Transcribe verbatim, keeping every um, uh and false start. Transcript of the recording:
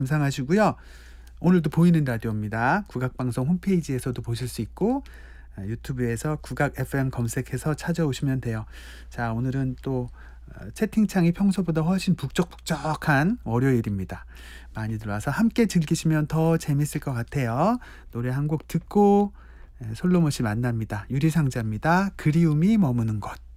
감상하시고요. 오늘도 보이는 라디오입니다. 국악방송 홈페이지에서도 보실 수 있고 아 유튜브에서 국악 에프엠 검색해서 찾아오시면 돼요. 자 오늘은 또 어 채팅창이 평소보다 훨씬 북적북적한 월요일입니다. 많이들 와서 함께 즐기시면 더 재밌을 것 같아요. 노래 한 곡 듣고 에 솔로몬 씨 만납니다. 유리상자입니다. 그리움이 머무는 곳.